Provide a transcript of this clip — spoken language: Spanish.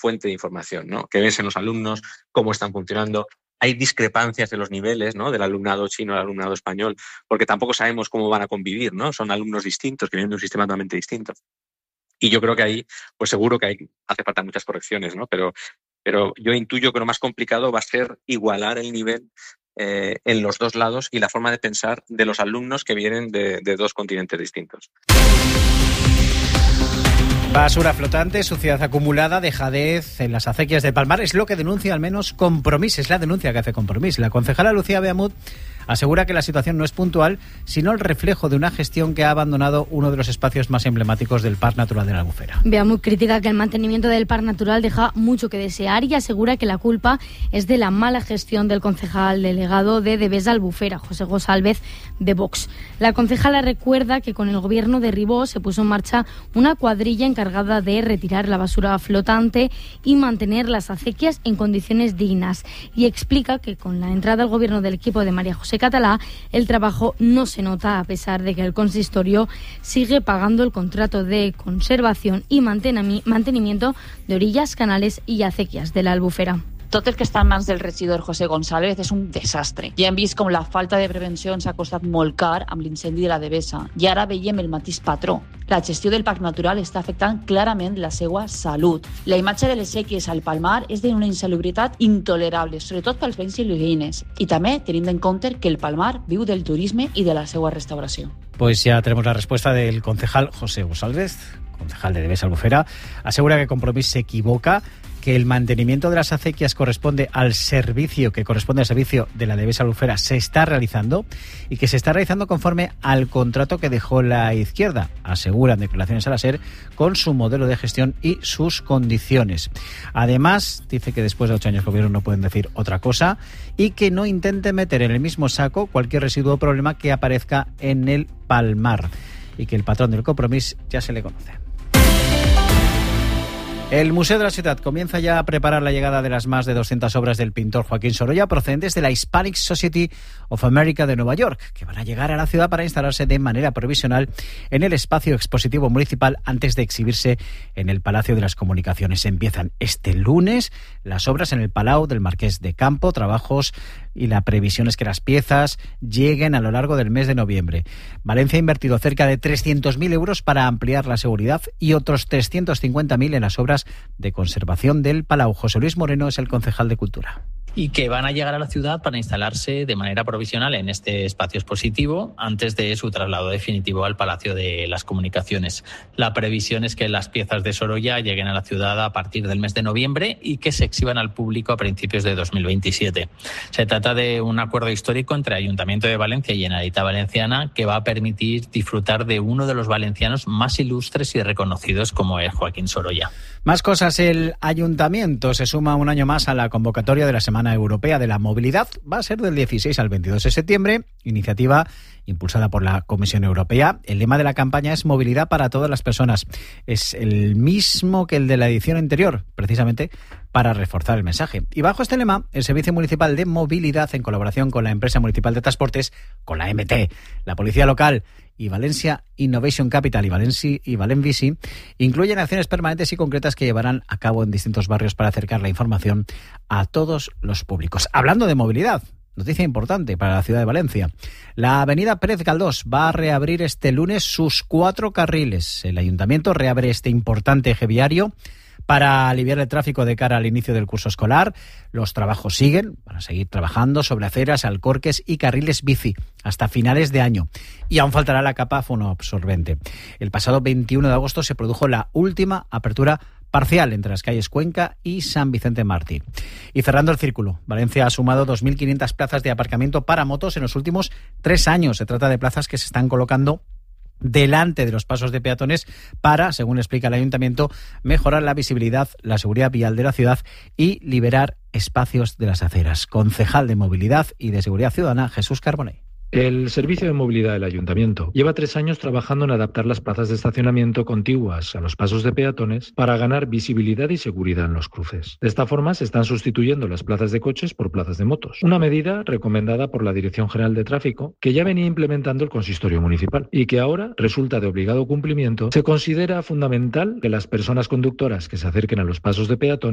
fuente de información, ¿no? ¿Qué ves en los alumnos? ¿Cómo están funcionando? Hay discrepancias de los niveles, ¿no? Del alumnado chino al alumnado español, porque tampoco sabemos cómo van a convivir, ¿no? Son alumnos distintos que vienen de un sistema totalmente distinto. Y yo creo que ahí, pues seguro que hace falta muchas correcciones, ¿no? Pero yo intuyo que lo más complicado va a ser igualar el nivel en los dos lados y la forma de pensar de los alumnos que vienen de dos continentes distintos. Basura flotante, suciedad acumulada, dejadez en las acequias de Palmar es lo que denuncia al menos Compromís, es la denuncia que hace Compromís. La concejala Lucía Beamud asegura que la situación no es puntual, sino el reflejo de una gestión que ha abandonado uno de los espacios más emblemáticos del Parque Natural de la Albufera. Beamud critica que el mantenimiento del Parque Natural deja mucho que desear y asegura que la culpa es de la mala gestión del concejal delegado de Devesa Albufera, José González, de Vox. La concejala recuerda que con el gobierno de Ribó se puso en marcha una cuadrilla encargada de retirar la basura flotante y mantener las acequias en condiciones dignas, y explica que con la entrada al gobierno del equipo de María José Catalá el trabajo no se nota, a pesar de que el consistorio sigue pagando el contrato de conservación y mantenimiento de orillas, canales y acequias de la Albufera. Tot el que està en mans del regidor José González és un desastre. Ja hem vist com la falta de prevenció ens ha costat molt car amb l'incendi de la Devesa i ara veiem el mateix patró. La gestió del Parc Natural està afectant clarament la seva salut. La imatge de les sèquies al Palmar és d'una insalubritat intolerable, sobretot pels veïns i les veïnes. I també tenint en compte que el Palmar viu del turisme i de la seva restauració. Pues ya tenemos la respuesta del concejal José González, concejal de Devesa Albufera. Asegura que Compromís se equivoca, que el mantenimiento de las acequias corresponde al servicio de la Devesa Albufera, se está realizando y que se está realizando conforme al contrato que dejó la izquierda, aseguran declaraciones a la SER, con su modelo de gestión y sus condiciones. Además, dice que después de 8 años de gobierno no pueden decir otra cosa y que no intente meter en el mismo saco cualquier residuo o problema que aparezca en el Palmar, y que el patrón del Compromís ya se le conoce. El Museo de la Ciudad comienza ya a preparar la llegada de las más de 200 obras del pintor Joaquín Sorolla procedentes de la Hispanic Society of America de Nueva York, que van a llegar a la ciudad para instalarse de manera provisional en el espacio expositivo municipal antes de exhibirse en el Palacio de las Comunicaciones. Empiezan este lunes las obras en el Palau del Marqués de Campo, trabajos, y la previsión es que las piezas lleguen a lo largo del mes de noviembre. Valencia ha invertido cerca de 300.000 euros para ampliar la seguridad y otros 350.000 en las obras de conservación del Palau. José Luis Moreno es el concejal de Cultura. Y que van a llegar a la ciudad para instalarse de manera provisional en este espacio expositivo antes de su traslado definitivo al Palacio de las Comunicaciones. La previsión es que las piezas de Sorolla lleguen a la ciudad a partir del mes de noviembre y que se exhiban al público a principios de 2027. Se trata de un acuerdo histórico entre Ayuntamiento de Valencia y Generalitat Valenciana que va a permitir disfrutar de uno de los valencianos más ilustres y reconocidos como es Joaquín Sorolla. Más cosas. El Ayuntamiento se suma un año más a la convocatoria de la Semana Europea de la Movilidad. Va a ser del 16 al 22 de septiembre, iniciativa impulsada por la Comisión Europea. El lema de la campaña es movilidad para todas las personas. Es el mismo que el de la edición anterior, precisamente para reforzar el mensaje. Y bajo este lema, el Servicio Municipal de Movilidad, en colaboración con la Empresa Municipal de Transportes, con la MT, la Policía Local y Valencia Innovation Capital y Valenbici, incluyen acciones permanentes y concretas que llevarán a cabo en distintos barrios para acercar la información a todos los públicos. Hablando de movilidad, noticia importante para la ciudad de Valencia. La avenida Pérez Galdós va a reabrir este lunes sus 4 carriles. El Ayuntamiento reabre este importante eje viario para aliviar el tráfico de cara al inicio del curso escolar. Los trabajos siguen, van a seguir trabajando sobre aceras, alcorques y carriles bici hasta finales de año. Y aún faltará la capa fonoabsorbente. El pasado 21 de agosto se produjo la última apertura parcial entre las calles Cuenca y San Vicente Mártir. Y cerrando el círculo, Valencia ha sumado 2.500 plazas de aparcamiento para motos en los últimos 3 años. Se trata de plazas que se están colocando delante de los pasos de peatones para, según explica el Ayuntamiento, mejorar la visibilidad, la seguridad vial de la ciudad y liberar espacios de las aceras. Concejal de Movilidad y de Seguridad Ciudadana, Jesús Carbonell. El Servicio de Movilidad del Ayuntamiento lleva 3 años trabajando en adaptar las plazas de estacionamiento contiguas a los pasos de peatones para ganar visibilidad y seguridad en los cruces. De esta forma se están sustituyendo las plazas de coches por plazas de motos, una medida recomendada por la Dirección General de Tráfico que ya venía implementando el Consistorio Municipal y que ahora resulta de obligado cumplimiento. Se considera fundamental que las personas conductoras que se acerquen a los pasos de peatones